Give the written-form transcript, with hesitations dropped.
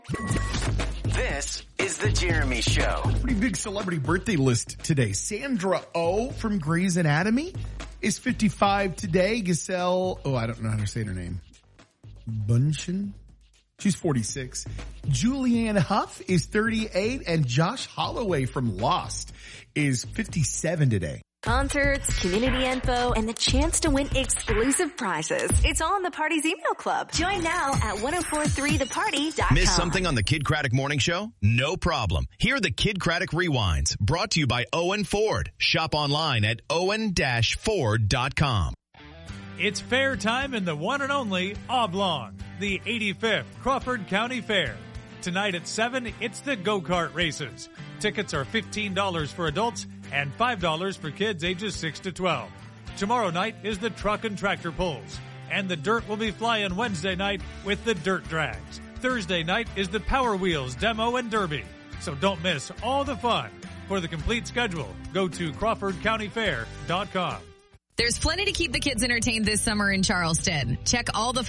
This is The Jeremy Show. Pretty big celebrity birthday list today. Sandra Oh from Grey's Anatomy is 55 today. Giselle, I don't know how to say her name. Bundchen? She's 46. Julianne Hough is 38. And Josh Holloway from Lost is 57 today. Concerts, community info, and the chance to win exclusive prizes. It's all in the Party's email club. Join now at 1043theparty.com. Miss something on the Kid Craddock Morning Show? No problem. Hear the Kid Craddock Rewinds, brought to you by Owen Ford. Shop online at owen-ford.com. It's fair time in the one and only Oblong, the 85th Crawford County Fair. Tonight at 7, it's the go-kart races. Tickets are $15 for adults and $5 for kids ages 6 to 12. Tomorrow night is the truck and tractor pulls. And the dirt will be flying Wednesday night with the dirt drags. Thursday night is the Power Wheels demo and derby. So don't miss all the fun. For the complete schedule, go to CrawfordCountyFair.com. There's plenty to keep the kids entertained this summer in Charleston. Check all the